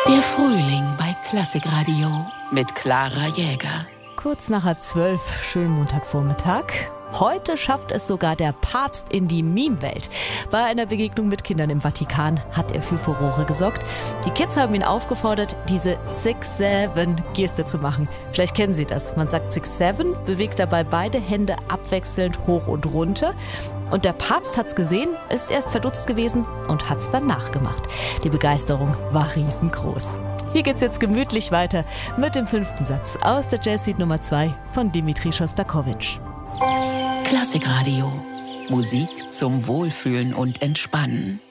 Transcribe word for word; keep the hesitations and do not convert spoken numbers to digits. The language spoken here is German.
Der Frühling bei Klassikradio mit Clara Jäger. Kurz nach halb zwölf, schönen Montagvormittag. Heute schafft es sogar der Papst in die Meme-Welt. Bei einer Begegnung mit Kindern im Vatikan hat er für Furore gesorgt. Die Kids haben ihn aufgefordert, diese six seven Geste zu machen. Vielleicht kennen Sie das. Man sagt six seven, bewegt dabei beide Hände abwechselnd hoch und runter. Und der Papst hat's gesehen, ist erst verdutzt gewesen und hat's dann nachgemacht. Die Begeisterung war riesengroß. Hier geht's jetzt gemütlich weiter mit dem fünften Satz aus der Jazzsuite Nummer zwei von Dmitri Schostakowitsch. Klassikradio. Musik zum Wohlfühlen und Entspannen.